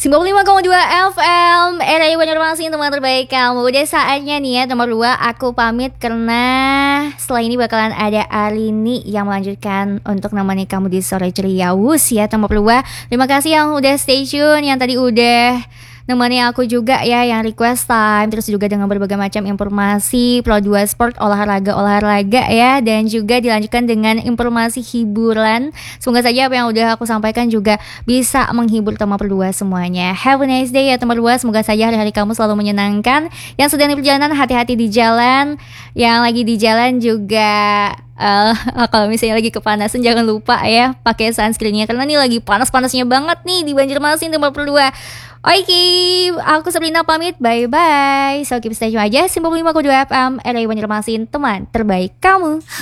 95,2 FM RAI Banjarmasin, teman terbaik kamu. Udah saatnya nih ya, nomor 2 aku pamit karena setelah ini bakalan ada Arini yang melanjutkan untuk nemani kamu di sore ceria. Ya nomor 2. Terima kasih yang udah stay tune, yang tadi udah nemani aku juga ya, yang request time, terus juga dengan berbagai macam informasi Pro 2 Sport, olahraga ya, dan juga dilanjutkan dengan informasi hiburan. Semoga saja apa yang udah aku sampaikan juga bisa menghibur teman Pro 2 semuanya. Have a nice day ya teman 2. Semoga saja hari-hari kamu selalu menyenangkan. Yang sedang di perjalanan, hati-hati di jalan. Yang lagi di jalan juga kalau misalnya lagi kepanasan, jangan lupa ya pakai sunscreennya, karena nih lagi panas-panasnya banget nih di Banjarmasin tempat berdua. Oke, aku Sabrina pamit, bye-bye. So keep stay tune aja, 95,2 FM RAI Banjarmasin, teman terbaik kamu.